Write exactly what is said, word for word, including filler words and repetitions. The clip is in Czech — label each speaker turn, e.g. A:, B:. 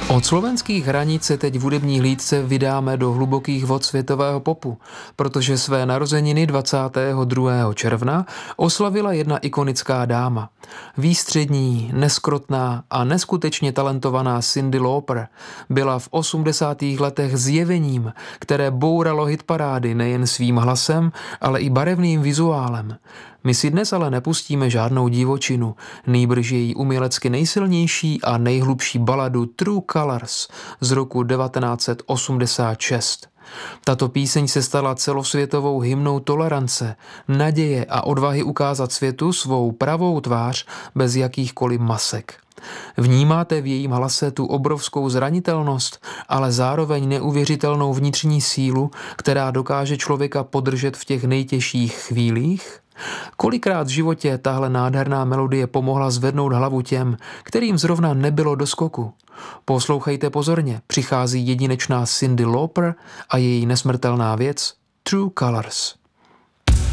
A: Od slovenských hranic se teď v hudební hlídce vydáme do hlubokých vod světového popu, protože své narozeniny dvacátého druhého června oslavila jedna ikonická dáma. Výstřední, neskrotná a neskutečně talentovaná Cyndi Lauper byla v osmdesátých letech zjevením, které bouralo hitparády nejen svým hlasem, ale i barevným vizuálem. My si dnes ale nepustíme žádnou divočinu, nýbrž její umělecky nejsilnější a nejhlubší baladu True Colors z roku devatenáct set osmdesát šest. Tato píseň se stala celosvětovou hymnou tolerance, naděje a odvahy ukázat světu svou pravou tvář bez jakýchkoliv masek. Vnímáte v jejím hlase tu obrovskou zranitelnost, ale zároveň neuvěřitelnou vnitřní sílu, která dokáže člověka podržet v těch nejtěžších chvílích? Kolikrát v životě tahle nádherná melodie pomohla zvednout hlavu těm, kterým zrovna nebylo do skoku? Poslouchejte pozorně, přichází jedinečná Cyndi Lauper a její nesmrtelná věc True Colors.